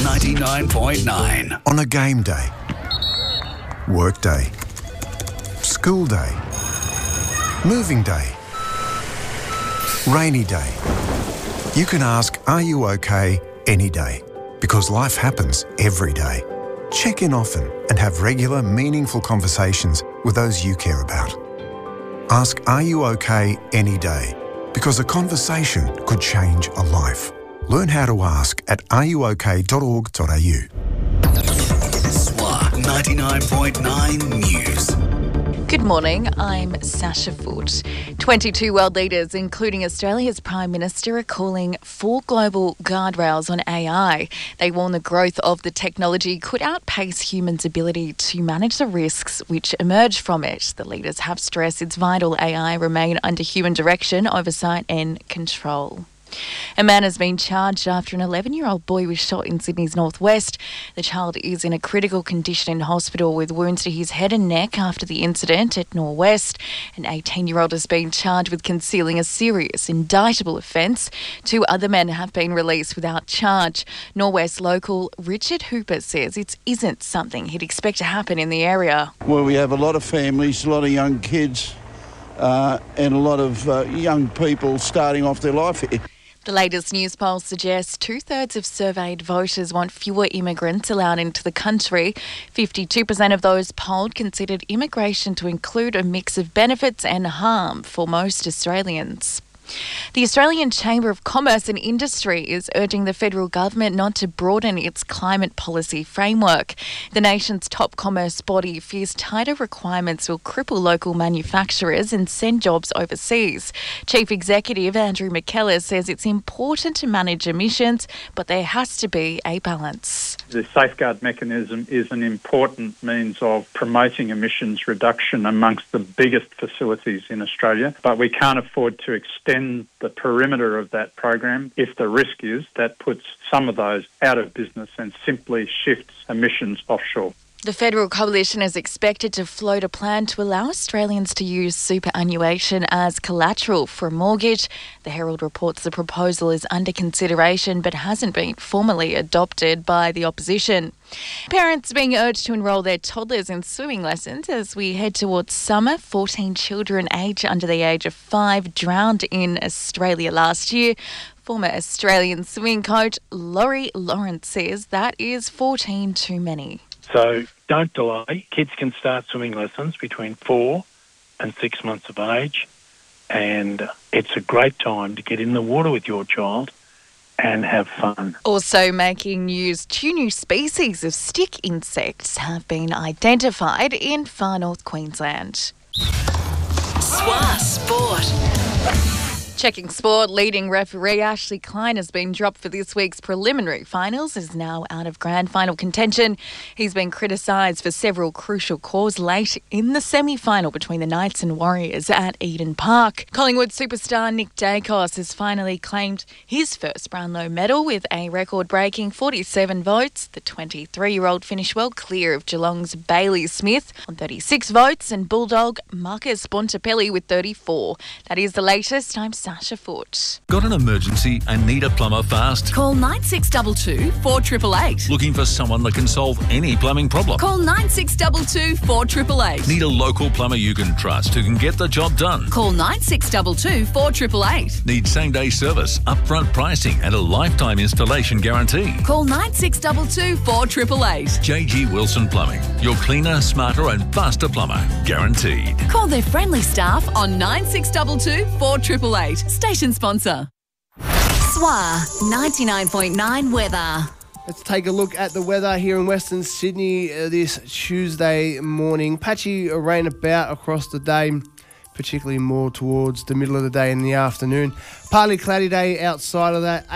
99.9. On a game day, work day, school day, moving day, rainy day. You can ask, are you okay, any day? Because life happens every day. Check in often and have regular, meaningful conversations with those you care about. Ask, are you okay, any day? Because a conversation could change a life. Learn how to ask at areyouok.org.au. SWA 99.9 News. Good morning, I'm Sasha Foote. 22 world leaders, including Australia's Prime Minister, are calling for global guardrails on AI. They warn the growth of the technology could outpace humans' ability to manage the risks which emerge from it. The leaders have stressed it's vital AI remain under human direction, oversight and control. A man has been charged after an 11-year-old boy was shot in Sydney's northwest. The child is in a critical condition in hospital with wounds to his head and neck after the incident at Norwest. An 18-year-old has been charged with concealing a serious indictable offence. 2 other men have been released without charge. Norwest local Richard Hooper says it isn't something he'd expect to happen in the area. Well, we have a lot of families, a lot of young kids and a lot of young people starting off their life here. The latest news poll suggests 2/3 of surveyed voters want fewer immigrants allowed into the country. 52% of those polled considered immigration to include a mix of benefits and harm for most Australians. The Australian Chamber of Commerce and Industry is urging the federal government not to broaden its climate policy framework. The nation's top commerce body fears tighter requirements will cripple local manufacturers and send jobs overseas. Chief Executive Andrew McKellar says it's important to manage emissions, but there has to be a balance. The safeguard mechanism is an important means of promoting emissions reduction amongst the biggest facilities in Australia, but we can't afford to extend the perimeter of that program if the risk is that puts some of those out of business and simply shifts emissions offshore. The Federal Coalition is expected to float a plan to allow Australians to use superannuation as collateral for a mortgage. The Herald reports the proposal is under consideration but hasn't been formally adopted by the opposition. Parents are being urged to enrol their toddlers in swimming lessons as we head towards summer. 14 children under the age of 5 drowned in Australia last year. Former Australian swimming coach Laurie Lawrence says that is 14 too many. So don't delay. Kids can start swimming lessons between 4 and 6 months of age, and it's a great time to get in the water with your child and have fun. Also making news, 2 new species of stick insects have been identified in far north Queensland. SWA Sport. Checking sport, leading referee Ashley Klein has been dropped for this week's preliminary finals, is now out of grand final contention. He's been criticised for several crucial calls late in the semi-final between the Knights and Warriors at Eden Park. Collingwood superstar Nick Dacos has finally claimed his first Brownlow medal with a record-breaking 47 votes. The 23-year-old finished well clear of Geelong's Bailey Smith on 36 votes and Bulldog Marcus Bontempelli with 34. That is the latest. I'm Sasha Foote. Got an emergency and need a plumber fast? Call 9622 4888. Looking for someone that can solve any plumbing problem? Call 9622 4888. Need a local plumber you can trust who can get the job done? Call 9622 4888. Need same-day service, upfront pricing and a lifetime installation guarantee? Call 9622 4888. JG Wilson Plumbing. Your cleaner, smarter and faster plumber. Guaranteed. Call their friendly staff on 9622 4888. Station sponsor. SWA 99.9 weather. Let's take a look at the weather here in Western Sydney this Tuesday morning. Patchy rain about across the day, particularly more towards the middle of the day and the afternoon. Partly cloudy day outside of that.